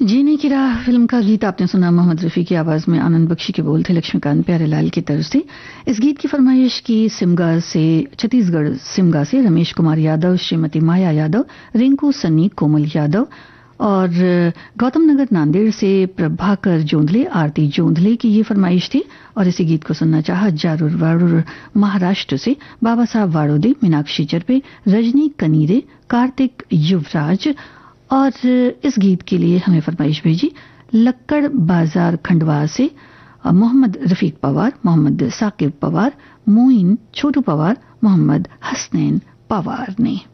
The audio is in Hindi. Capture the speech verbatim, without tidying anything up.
जीने की राह फिल्म का गीत आपने सुना। मोहम्मद रफी की आवाज में आनंद बख्शी के बोल थे लक्ष्मीकांत प्यारेलाल की तरफ से। इस गीत की फरमाइश की सिमगा से, छत्तीसगढ़ सिमगा से रमेश कुमार यादव, श्रीमती माया यादव, रिंकू सन्नी, कोमल यादव और गौतम नगर नांदेड़ से प्रभाकर जोंधले, आरती जोंधले की ये फरमाइश थी। और इसी गीत को सुनना चाहा जारूर वारूर महाराष्ट्र से बाबा साहब वाड़ोदे, मीनाक्षी चरपे, रजनी कनीरे, कार्तिक युवराज। और इस गीत के लिए हमें फरमाइश भेजी लक्कड़ बाजार खंडवा से मोहम्मद रफीक पवार, मोहम्मद साकिब पवार, मोइन छोटू पवार, मोहम्मद हसनैन पवार ने।